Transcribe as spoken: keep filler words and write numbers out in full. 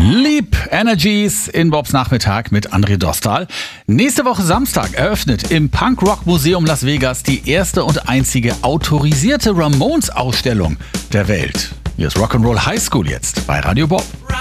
Leap Energies in Bobs Nachmittag mit André Dostal. Nächste Woche Samstag eröffnet im Punk-Rock-Museum Las Vegas die erste und einzige autorisierte Ramones-Ausstellung der Welt. Hier ist Rock'n'Roll High School jetzt bei Radio Bob.